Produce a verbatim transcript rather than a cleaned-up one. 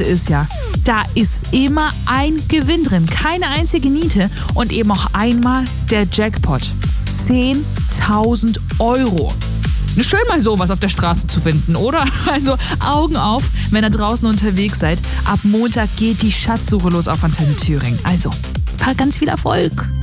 Beste ist ja, da ist immer ein Gewinn drin, keine einzige Niete und eben auch einmal der Jackpot. zehntausend Euro. Schön mal sowas auf der Straße zu finden, oder? Also Augen auf, wenn ihr draußen unterwegs seid. Ab Montag geht die Schatzsuche los auf Antenne Thüringen. Also, ganz viel Erfolg.